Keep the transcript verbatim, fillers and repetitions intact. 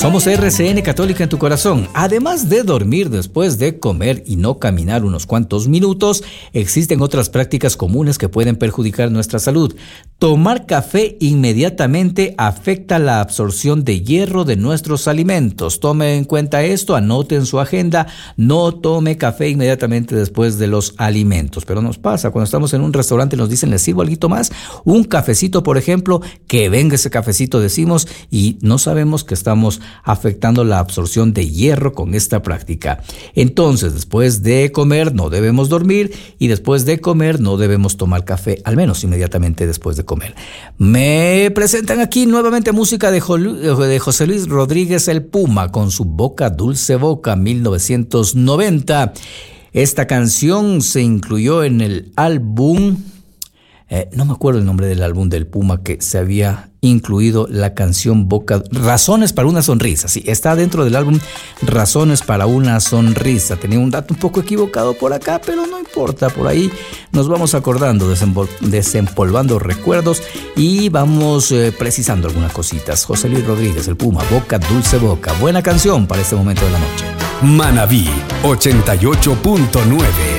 Somos R C N Católica en tu corazón. Además de dormir después de comer y no caminar unos cuantos minutos, existen otras prácticas comunes que pueden perjudicar nuestra salud. Tomar café inmediatamente afecta la absorción de hierro de nuestros alimentos. Tome en cuenta esto, anote en su agenda, no tome café inmediatamente después de los alimentos. Pero nos pasa, cuando estamos en un restaurante nos dicen, ¿les sirvo algo más? Un cafecito, por ejemplo, que venga ese cafecito, decimos, y no sabemos que estamos afectando la absorción de hierro con esta práctica. Entonces, después de comer no debemos dormir y después de comer no debemos tomar café, al menos inmediatamente después de comer. Me presentan aquí nuevamente música de, Jol- de José Luis Rodríguez el Puma con su Boca Dulce Boca, mil novecientos noventa. Esta canción se incluyó en el álbum, eh, no me acuerdo el nombre del álbum del Puma, que se había incluido la canción Boca, Razones para una Sonrisa. Sí, está dentro del álbum Razones para una Sonrisa. Tenía un dato un poco equivocado por acá, pero no importa, por ahí nos vamos acordando, desempol- desempolvando recuerdos y vamos eh, precisando algunas cositas. José Luis Rodríguez, el Puma, Boca Dulce Boca. Buena canción para este momento de la noche. Manabí ochenta y ocho punto nueve.